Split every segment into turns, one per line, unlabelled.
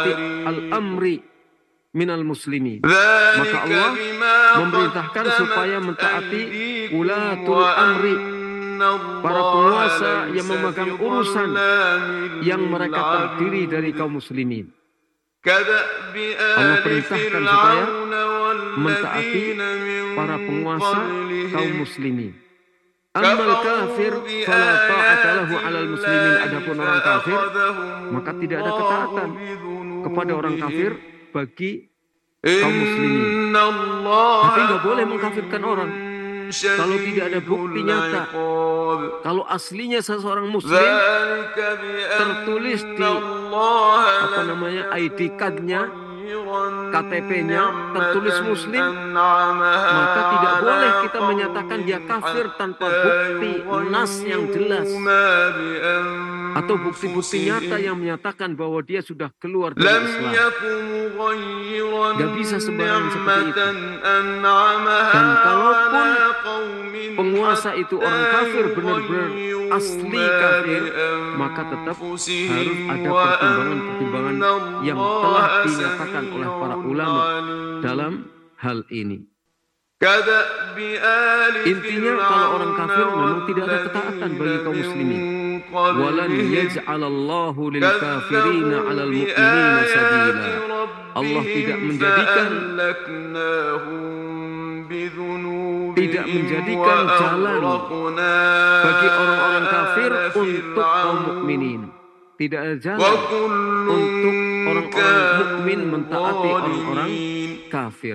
al-amri minal muslimin. Maka Allah memerintahkan supaya mentaati ulatul amri, para penguasa yang memegang urusan yang mereka terdiri dari kaum muslimin. Allah perintahkan supaya mentaati para penguasa kaum muslimin. Ammal kafir fala ta'ata lahu 'alal muslimin. Adapun orang kafir maka tidak ada ketaatan kepada orang kafir bagi kaum muslimin. Tapi nggak boleh mengkafirkan orang kalau tidak ada bukti nyata. Kalau aslinya seseorang muslim tertulis di ID card-nya, KTP-nya tertulis muslim, maka tidak boleh kita menyatakan dia kafir tanpa bukti nas yang jelas atau bukti-bukti nyata yang menyatakan bahwa dia sudah keluar dari Islam. Gak bisa sembarangan seperti itu. Dan kalaupun penguasa itu orang kafir, benar-benar asli kafir, maka tetap harus ada pertimbangan-pertimbangan yang telah dinyatakan oleh para ulama dalam hal ini. Intinya kalau orang kafir memang tidak ada ketaatan bagi kaum muslimin. Walan yaj'alallahu lil kafirina 'alal mu'minina sabila. Allah tidak menjadikan jalan bagi orang-orang kafir untuk kaum mukminin. Tidak ada jalan untuk orang-orang mukmin mentaati orang-orang kafir.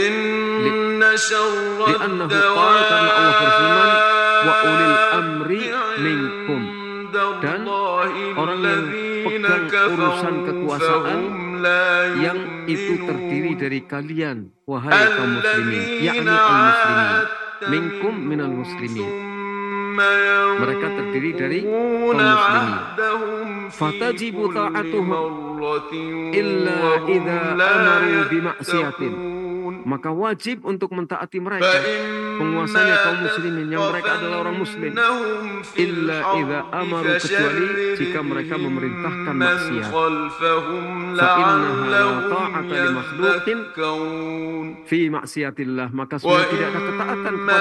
Li'annahu qala, karena Allah berfirman, wa ulil amri minkum, dan orang yang pegang urusan kekuasaan yang itu terdiri dari kalian, wahai kaum muslimin, yakni al-muslimin, minkum minal muslimin. Mereka terdiri dari kaum muslimin. Fatajibu ta'atuhum illa idza amaru bima'siyatin. Maka wajib untuk mentaati mereka, penguasanya kaum muslimin yang mereka adalah orang muslim. Illa idza amaru, kecuali jika mereka memerintahkan maksiat. Fa innaha la ta'ata li makhluqin fi maksiatillah. Maka sudah tidak ada ketaatan kepada